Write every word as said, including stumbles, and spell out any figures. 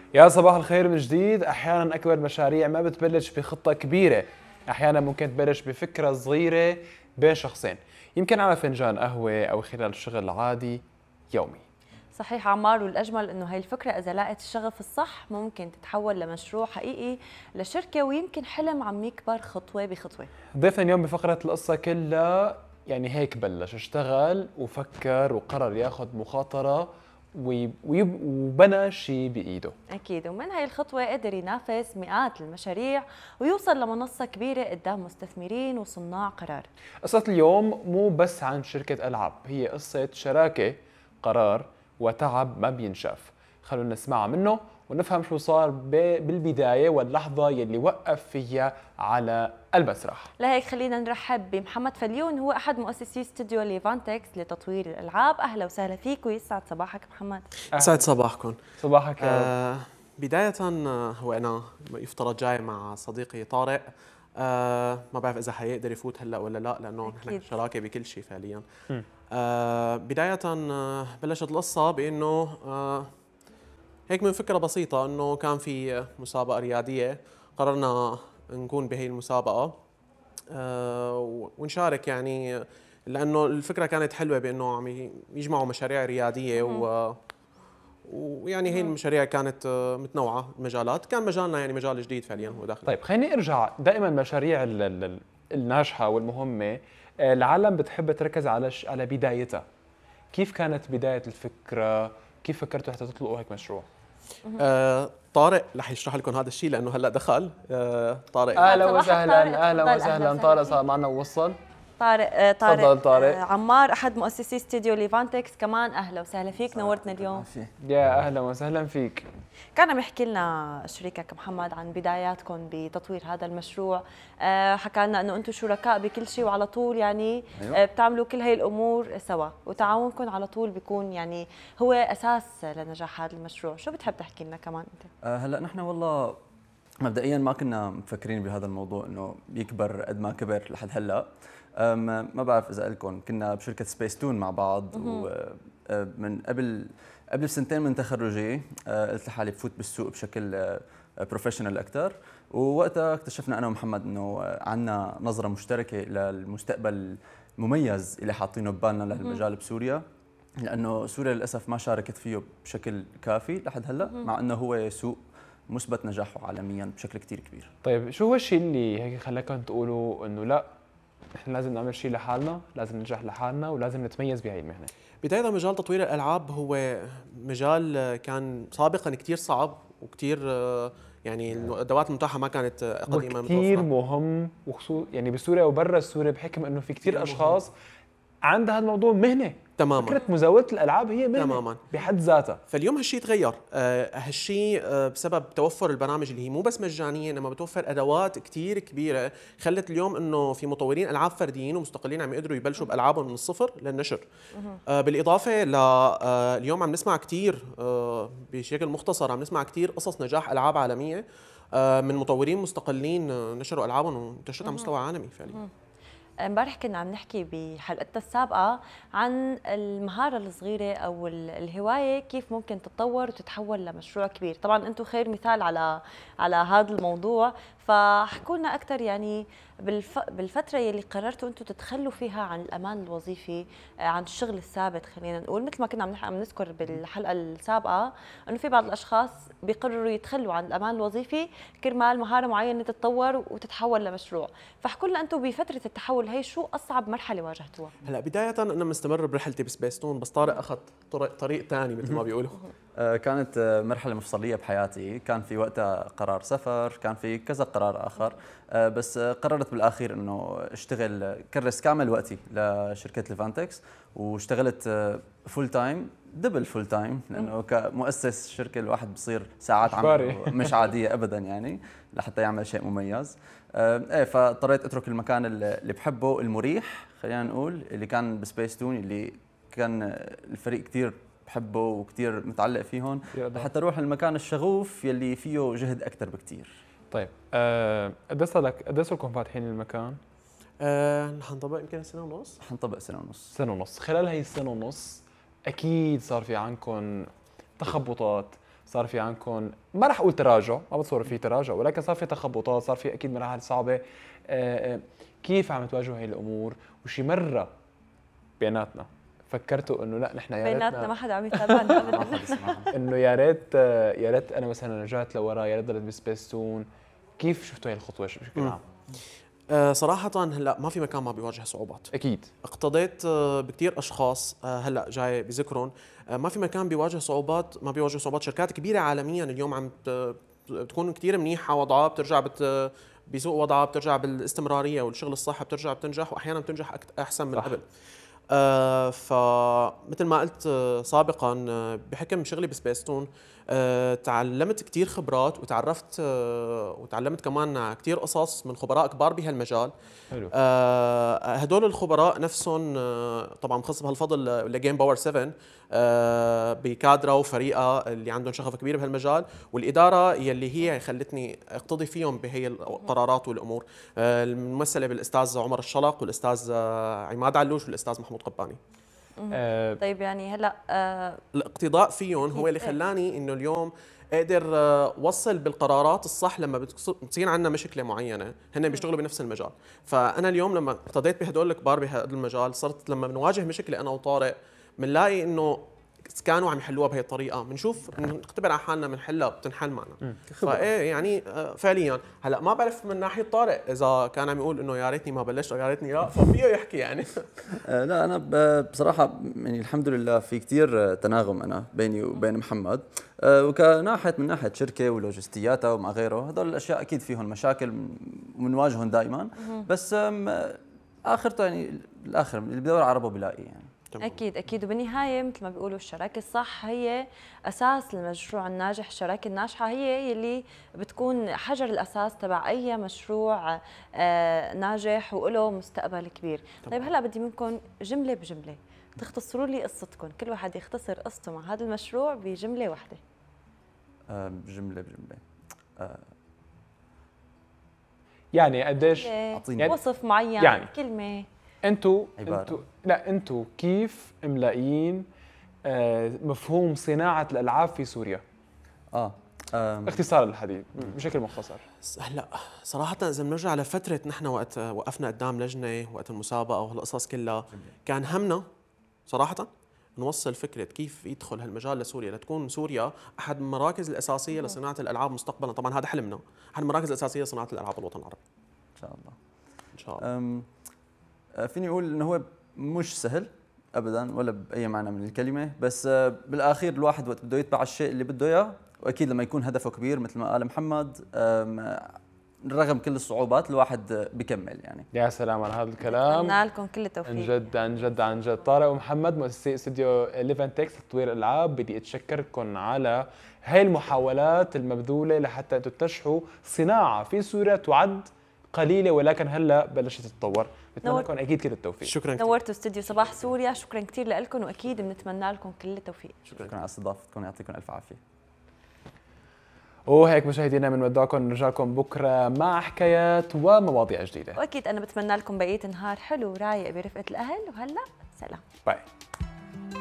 يا صباح الخير من جديد. احيانا اكبر المشاريع ما بتبلش بخطه كبيره، احيانا ممكن تبلش بفكره صغيره بين شخصين، يمكن على فنجان قهوه او خلال شغل عادي يومي. صحيح عمار، والأجمل إنه هاي الفكرة إذا لقت الشغف الصح ممكن تتحول لمشروع حقيقي لشركة، ويمكن حلم عم يكبر خطوة بخطوة. ضيفنا اليوم بفقره القصه كلها يعني هيك بلش اشتغل وفكر وقرر ياخذ مخاطره وي- ويب- وبنى شيء بايده. أكيد، ومن هاي الخطوة قدر ينافس مئات المشاريع ويوصل لمنصة كبيرة قدام مستثمرين وصناع قرار. قصة اليوم مو بس عن شركة ألعاب، هي قصة شراكة، قرار وتعب ما بينشاف. خلونا نسمعها منه ونفهم شو صار بالبداية واللحظة يلي وقف فيها على المسرح. لهيك خلينا نرحب بمحمد فليون، هو أحد مؤسسي استوديو ليفانتكس لتطوير الألعاب. أهلا وسهلا فيك ويسعد صباحك محمد. سعد صباحكم. صباحك يا رب. آه بداية آه، هو أنا يفترض جاي مع صديقي طارق. آه ما بعرف إذا حيقدر يفوت هلا ولا لا، لأنه نحن شراكة بكل شيء فعليا. آه بداية آه بلشت القصة بأنه آه هيك من فكرة بسيطة، أنه كان في مسابقة رياضية، قررنا نكون بهي المسابقة آه ونشارك، يعني لأنه الفكرة كانت حلوة بأنه عم يجمعوا مشاريع رياضية و ويعني هي المشاريع كانت متنوعه المجالات، كان مجالنا يعني مجال جديد فعليا هو داخل. طيب خليني ارجع، دائما المشاريع ال- ال- الناجحه والمهمه العالم بتحب تركز على ش- على بدايتها. كيف كانت بدايه الفكره؟ كيف فكرتوا حتى تطلقوا هيك مشروع؟ آه طارق رح يشرح لكم هذا الشيء لانه هلا دخل. آه طارق. اهلا صباحك وسهلا. طارق، اهلا تفضل. وسهلا أهلا طارق، وسهلا صار فيك. معنا ووصل. طارق آه، طارق تفضل طارق. آه، عمار أحد مؤسسي استوديو ليفانتكس كمان. أهلا وسهلا فيك، نورتنا اليوم. يا اهلا وسهلا فيك. كان عم يحكي لنا شريكك محمد عن بداياتكم بتطوير هذا المشروع. آه، حكى لنا انه انتم شركاء بكل شيء وعلى طول يعني أيوة. آه، بتعملوا كل هاي الامور سوا، وتعاونكم على طول بيكون يعني هو اساس لنجاح هذا المشروع. شو بتحب تحكي لنا كمان انت؟ أه هلا نحن والله مبدئيا ما كنا مفكرين بهذا الموضوع انه يكبر قد ما كبر لحد هلا. أم، ما بعرف اذا لكم كنا بشركه سبيس تون مع بعض، ومن قبل قبل بسنتين من تخرجي أه، قلت لحالي بفوت بالسوق بشكل بروفيشنال اكثر، ووقتها اكتشفنا انا ومحمد انه عندنا نظره مشتركه للمستقبل المميز اللي حاطينه ببالنا لهالمجال بسوريا، لانه سوريا للاسف ما شاركت فيه بشكل كافي لحد هلا، مع انه هو سوق مثبت نجاحه عالميا بشكل كتير كبير. طيب شو هو الشيء اللي هيك خلاكم تقولوا انه لا احنا لازم نعمل شيء لحالنا، لازم ننجح لحالنا ولازم نتميز بهي المهنه؟ بداية مجال تطوير الألعاب هو مجال كان سابقا كتير صعب وكتير آه، يعني الأدوات المتاحة ما كانت قديما كثير متوفرة. مهم، وخصوصا يعني بسوريا وبرا سوريا، بحكم انه في كثير اشخاص عندها هذا الموضوع مهنه. تماما. فكره مزاوله الالعاب هي مهنه تماما بحد ذاتها. فاليوم هالشيء تغير. آه هالشيء آه بسبب توفر البرامج اللي هي مو بس مجانيه، انما بتوفر ادوات كتير كبيره، خلت اليوم انه في مطورين العاب فرديين ومستقلين عم يقدروا يبلشوا بالعابهم من الصفر للنشر. آه بالاضافه ل آه اليوم عم نسمع كتير آه بشكل مختصر، عم نسمع كتير قصص نجاح العاب عالميه آه من مطورين مستقلين آه نشروا العابهم وانتشرت على مستوى عالمي فعليا. امبارح كنا عم نحكي بحلقتنا السابقة عن المهارة الصغيرة أو الهواية كيف ممكن تتطور وتتحول لمشروع كبير. طبعا أنتم خير مثال على على هذا الموضوع، فاحكوا لنا أكثر يعني بالف... بالفترة يلي قررتوا أنتم تتخلوا فيها عن الأمان الوظيفي، عن الشغل الثابت. خلينا نقول مثل ما كنا عم, عم نذكر بالحلقة السابقة أنه في بعض الأشخاص بيقرروا يتخلوا عن الأمان الوظيفي كرمال مهارة معينة تتطور وتتحول لمشروع. فاحكوا لنا أنتم بفترة التحول هي شو أصعب مرحلة واجهتوها؟ هلا بدايه انا مستمر برحلتي بسبيستون، بس طارق اخذ طريق طريق ثاني مثل ما بيقولوا. أه، كانت أه، مرحله مفصليه بحياتي، كان في وقتها قرار سفر، كان في كذا قرار اخر، أه، بس أه، قررت بالاخير انه اشتغل كرس كامل وقتي لشركه ليفانتكس، واشتغلت فول تايم، دبل فول تايم، لانه كمؤسس شركه الواحد بصير ساعات عمله مش عاديه ابدا يعني لحتى يعمل شيء مميز. آه، ايه فاضطريت اترك المكان اللي بحبه المريح، خلينا نقول اللي كان بسبيس تون، اللي كان الفريق كثير بحبه وكثير متعلق فيهم، لحتى اروح المكان الشغوف يلي فيه جهد اكثر بكثير. طيب أه قد صار لك قد صار لكم فاتحين المكان؟ آه نحن طبق يمكن سنه ونص. حنطبق سنه ونص. سنه ونص. خلال هي السنه ونص اكيد صار في عندكم تخبطات، صار في عندكم ما رح اقول تراجع، ما بتصور في تراجع، ولكن صار في تخبطات، صار في اكيد مراحل صعبه. آه، آه، كيف عم تواجهوا هي الامور؟ وشي مره بيناتنا فكرتوا انه لا نحن يا بيناتنا ريتنا ما حدا عم يتابعنا ما ابدا. حد يسمعها. انه يا ريت آه، يا ريت انا مثلا رجعت لورا، يا ريت ضلت بسبيستون. كيف شفتوا هي الخطوه بشكل عام؟ آه، صراحة هلا ما في مكان ما بيواجه صعوبات. اكيد اقتضيت آه، بكثير اشخاص آه، هلا جاي بذكرهم، آه، ما في مكان بيواجه صعوبات ما بيواجه صعوبات. شركات كبيرة عالميا اليوم عم ت- بتكون كثير منيحة وضعها، بترجع بت بسوق وضعها، بترجع بالاستمرارية والشغل الصح، بترجع بتنجح، واحيانا بتنجح أكت- احسن من صح. قبل. آه فمثل ما قلت آه سابقا، آه بحكم شغلي بسبيستون آه تعلمت كتير خبرات، وتعرفت آه وتعلمت كمان كتير قصص من خبراء كبار بهالمجال. حلو. آه هدول الخبراء نفسهم آه طبعا بخص بهالفضل لجيم باور سبعة آه بكادرة وفريقها اللي عندهم شغف كبير بهالمجال، والإدارة يلي هي خلتني اقتضي فيهم بهي القرارات والأمور، آه الممثلة بالأستاذ عمر الشلق، والأستاذ آه عماد علوش، والأستاذ محمود قباني. آه، طيب يعني هلا آه الاقتضاء فيهم هو اللي أكيد. خلاني انه اليوم اقدر آه، وصل بالقرارات الصح لما بتص- بتصير عندنا مشكله معينه. هن بيشتغلوا بنفس المجال، فانا اليوم لما اقتضيت بهدول الكبار بهذا المجال، صرت لما بنواجه مشكله انا وطارق بنلاقي انه كانوا عم يحلوها بهي الطريقه، بنشوف بنختبر على حالنا بنحلها بتنحل معنا. فايه يعني آه، فعليا هلا ما بعرف من ناحيه طارق اذا كان عم يقول انه يا ريتني ما بلشت او يا ريتني لا، ففيه يحكي يعني. آه، لا انا ب- بصراحه يعني الحمد لله في كثير تناغم انا بيني وبين محمد، آه، وكناحيه من ناحيه شركه ولوجستياتها وما غيره، هذول الاشياء اكيد فيهم مشاكل وبنواجههم دائما، بس آم، اخرته يعني بالاخر اللي بدور على ربه بلاقي يعني. اكيد اكيد. وبالنهايه مثل ما بيقولوا الشراكه الصح هي اساس المشروع الناجح. الشراكه الناجحه هي اللي بتكون حجر الاساس تبع اي مشروع آه ناجح وله مستقبل كبير. طيب هلا بدي منكم جمله بجمله تختصروا لي قصتكم، كل واحد يختصر قصته مع هذا المشروع بجمله واحده. آه، بجمله بجمله آه، يعني قديش أعطيني. وصف معين يعني. كلمه. انتوا عبارة. انتوا لا انتوا كيف ملاقيين آه، مفهوم صناعه الالعاب في سوريا؟ اه آم، اختصار الحديث بشكل مختصر. هلا صراحة إذا بنرجع لفترة نحن وقت وقفنا قدام لجنة وقت المسابقة وهالقصص كلها، كان همنا صراحة نوصل فكرة كيف يدخل هالمجال لسوريا، لتكون سوريا أحد المراكز الأساسية لصناعة الألعاب مستقبلا. طبعا هذا حلمنا، أحد المراكز الأساسية لصناعة الألعاب بالوطن العربي ان شاء الله. إن شاء الله. أم، آه، فيني اقول انه هو مش سهل ابدا ولا باي معنى من الكلمه، بس آه، بالاخير الواحد وقت بده يتبع الشيء اللي بده اياه، واكيد لما يكون هدفه كبير مثل ما قال محمد، أم، رغم كل الصعوبات الواحد آه، بكمل يعني. يا سلام على هذا الكلام. اتمنى لكم كل عن التوفيق. جد عن جد عن جد. طارق ومحمد مؤسسي استوديو ليفنتكس لتطوير الالعاب، بدي اتشكركم على هاي المحاولات المبذوله لحتى انتم تنجحوا صناعه في سوريا تعد قليله ولكن هلا بلشت تتطور. بتمنى نور. لكم اكيد كل التوفيق. شكرا كثير. نورتوا استوديو صباح سوريا، شكرا كثير لكم، واكيد بنتمنى لكم كل التوفيق. شكرا على استضافتكم، يعطيكم الف عافيه. وهيك مشاهدينا بنودعكم، نرجع لكم بكره مع حكايات ومواضيع جديده. واكيد انا بتمنى لكم بقيه نهار حلو ورايق برفقه الاهل، وهلا سلام. باي.